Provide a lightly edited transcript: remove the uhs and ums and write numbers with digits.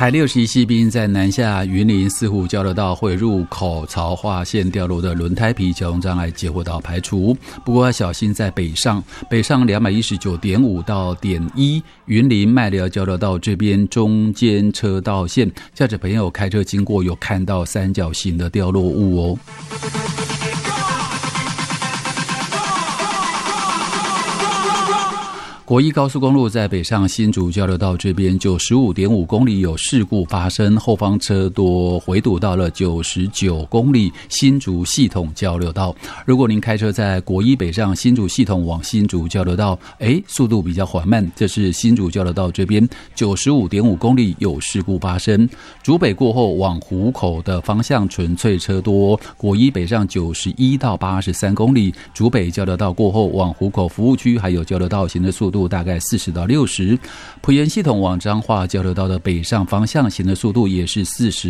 台61西滨在南下云林四湖交流道会入口槽划线掉落的轮胎皮交通障碍结获到排除，不过要小心在北上219.5到1云林麦寮交流道这边中间车道线，驾驶朋友开车经过有看到三角形的掉落物哦。国一高速公路在北上新竹交流道这边95.5公里有事故发生，后方车多回堵到了99公里新竹系统交流道。如果您开车在国一北上新竹系统往新竹交流道，速度比较缓慢，这是新竹交流道这边95.5公里有事故发生。竹北过后往湖口的方向纯粹车多，国一北上91到83公里，竹北交流道过后往湖口服务区还有交流道行的速度大概40到60，埔盐系统往彰化交流道的北上方向行的速度也是40